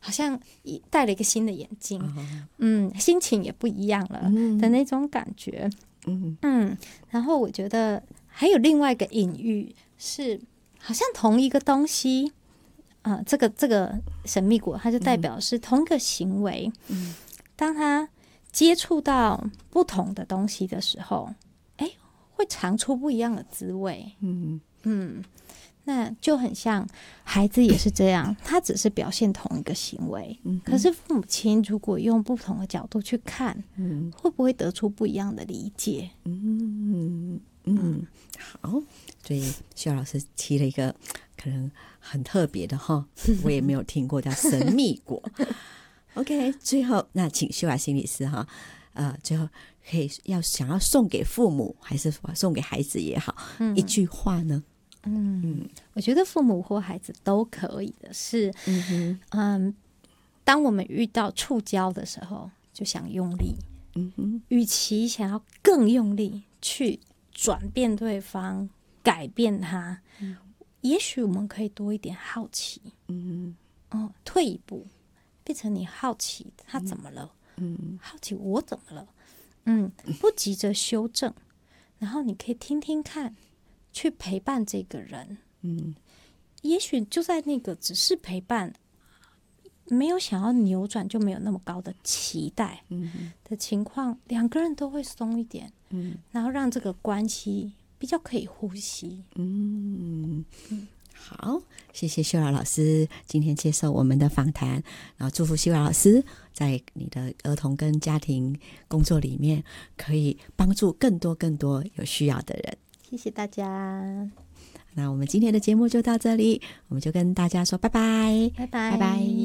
好像戴了一个新的眼镜，心情也不一样了的那种感觉。然后我觉得还有另外一个隐喻是，好像同一个东西，这个神秘果，它就代表是同一个行为，当它接触到不同的东西的时候，会尝出不一样的滋味。那就很像孩子也是这样，他只是表现同一个行为，可是父母亲如果用不同的角度去看，会不会得出不一样的理解？ 好，所以秀老师提了一个可能很特别的哈，我也没有听过，叫神秘果。OK， 最后那请秀雅心理师哈，最后可以想要送给父母，还是送给孩子也好，一句话呢？ 我觉得父母或孩子都可以的是，当我们遇到触礁的时候，就想用力，与其想要更用力去转变对方、改变他，也许我们可以多一点好奇，退一步，变成你好奇他怎么了，好奇我怎么了，不急着修正，然后你可以听听看。去陪伴这个人，也许就在那个只是陪伴，没有想要扭转，就没有那么高的期待的情况，两个人都会松一点，然后让这个关系比较可以呼吸。 好，谢谢秀雅老师今天接受我们的访谈，然后祝福秀雅老师在你的儿童跟家庭工作里面可以帮助更多有需要的人。 谢谢大家， 那我们今天的节目就到这里，我们就跟大家说拜拜， 拜拜， 拜拜。